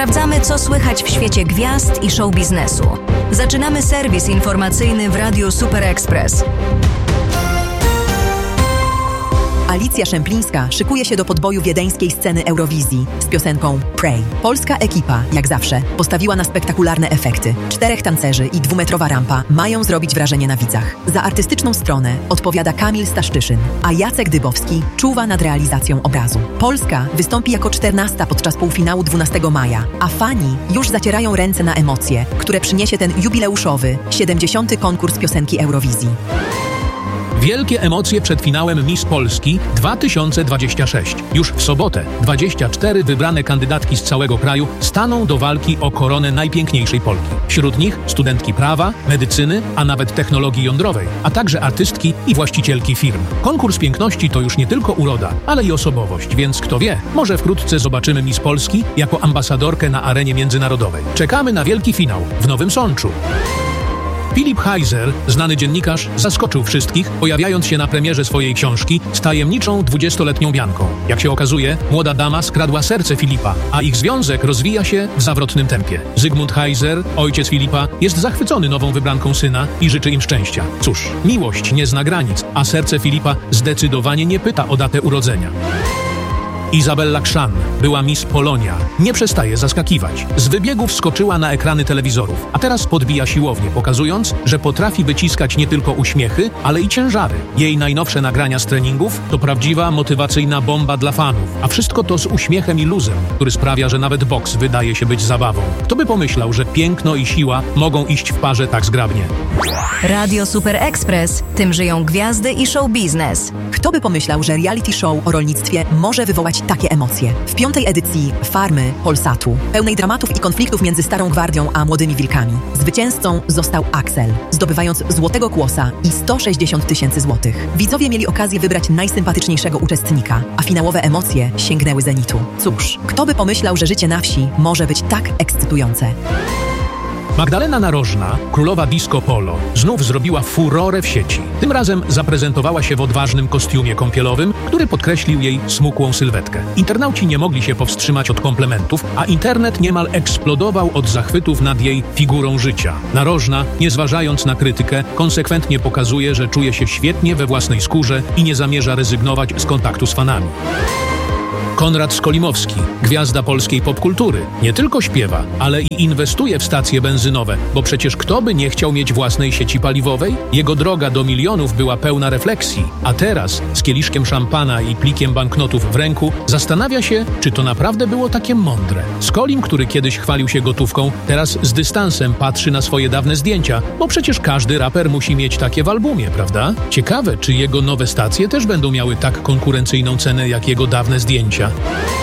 Sprawdzamy, co słychać w świecie gwiazd i show biznesu. Zaczynamy serwis informacyjny w Radiu Super Express. Alicja Szemplińska szykuje się do podboju wiedeńskiej sceny Eurowizji z piosenką Pray. Polska ekipa, jak zawsze, postawiła na spektakularne efekty. 4 tancerzy i 2-metrowa rampa mają zrobić wrażenie na widzach. Za artystyczną stronę odpowiada Kamil Staszczyszyn, a Jacek Dybowski czuwa nad realizacją obrazu. Polska wystąpi jako 14 podczas półfinału 12 maja, a fani już zacierają ręce na emocje, które przyniesie ten jubileuszowy, 70. konkurs piosenki Eurowizji. Wielkie emocje przed finałem Miss Polski 2026. Już w sobotę 24 wybrane kandydatki z całego kraju staną do walki o koronę najpiękniejszej Polki. Wśród nich studentki prawa, medycyny, a nawet technologii jądrowej, a także artystki i właścicielki firm. Konkurs piękności to już nie tylko uroda, ale i osobowość, więc kto wie, może wkrótce zobaczymy Miss Polski jako ambasadorkę na arenie międzynarodowej. Czekamy na wielki finał w Nowym Sączu. Filip Heiser, znany dziennikarz, zaskoczył wszystkich, pojawiając się na premierze swojej książki z tajemniczą 20-letnią Bianką. Jak się okazuje, młoda dama skradła serce Filipa, a ich związek rozwija się w zawrotnym tempie. Zygmunt Heiser, ojciec Filipa, jest zachwycony nową wybranką syna i życzy im szczęścia. Cóż, miłość nie zna granic, a serce Filipa zdecydowanie nie pyta o datę urodzenia. Izabella Krzan, była Miss Polonia, nie przestaje zaskakiwać. Z wybiegów skoczyła na ekrany telewizorów, a teraz podbija siłownię, pokazując, że potrafi wyciskać nie tylko uśmiechy, ale i ciężary. Jej najnowsze nagrania z treningów to prawdziwa motywacyjna bomba dla fanów, a wszystko to z uśmiechem i luzem, który sprawia, że nawet boks wydaje się być zabawą. Kto by pomyślał, że piękno i siła mogą iść w parze tak zgrabnie? Radio Super Express, tym żyją gwiazdy i show biznes. Kto by pomyślał, że reality show o rolnictwie może wywołać takie emocje? W 5. edycji Farmy Polsatu, pełnej dramatów i konfliktów między Starą Gwardią a Młodymi Wilkami, zwycięzcą został Axel, zdobywając Złotego Kłosa i 160 000 złotych. Widzowie mieli okazję wybrać najsympatyczniejszego uczestnika, a finałowe emocje sięgnęły zenitu. Cóż, kto by pomyślał, że życie na wsi może być tak ekscytujące? Magdalena Narożna, królowa disco polo, znów zrobiła furorę w sieci. Tym razem zaprezentowała się w odważnym kostiumie kąpielowym, który podkreślił jej smukłą sylwetkę. Internauci nie mogli się powstrzymać od komplementów, a internet niemal eksplodował od zachwytów nad jej figurą życia. Narożna, nie zważając na krytykę, konsekwentnie pokazuje, że czuje się świetnie we własnej skórze i nie zamierza rezygnować z kontaktu z fanami. Konrad Skolimowski, gwiazda polskiej popkultury, nie tylko śpiewa, ale i inwestuje w stacje benzynowe, bo przecież kto by nie chciał mieć własnej sieci paliwowej? Jego droga do milionów była pełna refleksji, a teraz z kieliszkiem szampana i plikiem banknotów w ręku zastanawia się, czy to naprawdę było takie mądre. Skolim, który kiedyś chwalił się gotówką, teraz z dystansem patrzy na swoje dawne zdjęcia, bo przecież każdy raper musi mieć takie w albumie, prawda? Ciekawe, czy jego nowe stacje też będą miały tak konkurencyjną cenę jak jego dawne zdjęcia.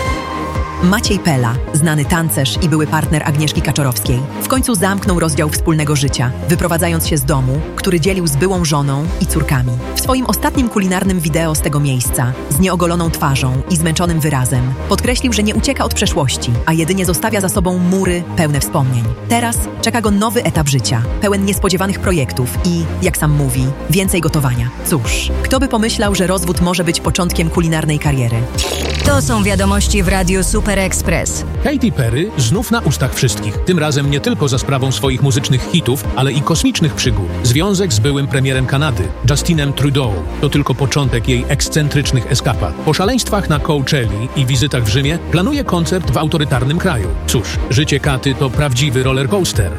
Maciej Pela, znany tancerz i były partner Agnieszki Kaczorowskiej, w końcu zamknął rozdział wspólnego życia, wyprowadzając się z domu, który dzielił z byłą żoną i córkami. W swoim ostatnim kulinarnym wideo z tego miejsca, z nieogoloną twarzą i zmęczonym wyrazem, podkreślił, że nie ucieka od przeszłości, a jedynie zostawia za sobą mury pełne wspomnień. Teraz czeka go nowy etap życia, pełen niespodziewanych projektów i, jak sam mówi, więcej gotowania. Cóż, kto by pomyślał, że rozwód może być początkiem kulinarnej kariery? To są wiadomości w Radiu Super Express. Katy Perry znów na ustach wszystkich. Tym razem nie tylko za sprawą swoich muzycznych hitów, ale i kosmicznych przygód. Związek z byłym premierem Kanady, Justinem Trudeau, to tylko początek jej ekscentrycznych eskapad. Po szaleństwach na Coachelli i wizytach w Rzymie planuje koncert w autorytarnym kraju. Cóż, życie Katy to prawdziwy rollercoaster.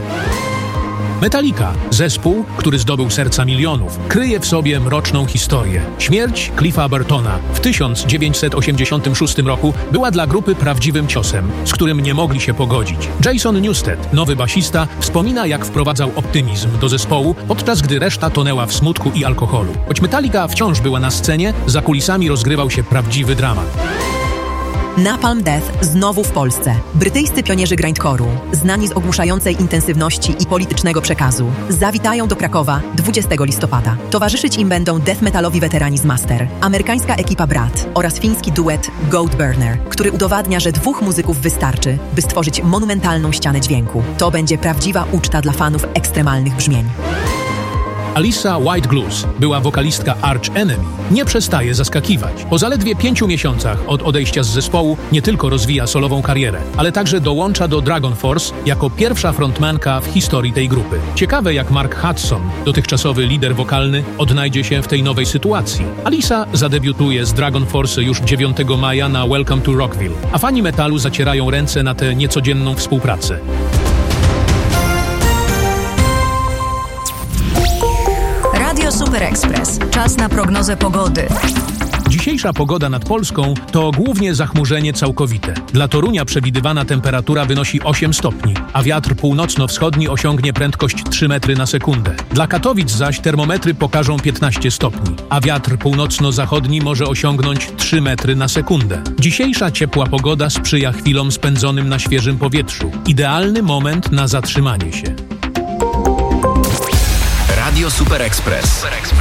Metallica, zespół, który zdobył serca milionów, kryje w sobie mroczną historię. Śmierć Cliffa Burtona w 1986 roku była dla grupy prawdziwym ciosem, z którym nie mogli się pogodzić. Jason Newsted, nowy basista, wspomina, jak wprowadzał optymizm do zespołu, podczas gdy reszta tonęła w smutku i alkoholu. Choć Metallica wciąż była na scenie, za kulisami rozgrywał się prawdziwy dramat. Napalm Death znowu w Polsce. Brytyjscy pionierzy grindcore'u, znani z ogłuszającej intensywności i politycznego przekazu, zawitają do Krakowa 20 listopada. Towarzyszyć im będą death metalowi weterani z Master, amerykańska ekipa Brat oraz fiński duet Goatburner, który udowadnia, że dwóch muzyków wystarczy, by stworzyć monumentalną ścianę dźwięku. To będzie prawdziwa uczta dla fanów ekstremalnych brzmień. Alissa White-Gluz, była wokalistka Arch Enemy, nie przestaje zaskakiwać. Po zaledwie 5 miesiącach od odejścia z zespołu nie tylko rozwija solową karierę, ale także dołącza do Dragon Force jako pierwsza frontmanka w historii tej grupy. Ciekawe, jak Mark Hudson, dotychczasowy lider wokalny, odnajdzie się w tej nowej sytuacji. Alissa zadebiutuje z Dragon Force już 9 maja na Welcome to Rockville, a fani metalu zacierają ręce na tę niecodzienną współpracę. Radio Super Express. Czas na prognozę pogody. Dzisiejsza pogoda nad Polską to głównie zachmurzenie całkowite. Dla Torunia przewidywana temperatura wynosi 8 stopni, a wiatr północno-wschodni osiągnie prędkość 3 metry na sekundę. Dla Katowic zaś termometry pokażą 15 stopni, a wiatr północno-zachodni może osiągnąć 3 metry na sekundę. Dzisiejsza ciepła pogoda sprzyja chwilom spędzonym na świeżym powietrzu. Idealny moment na zatrzymanie się. Radio Super Express.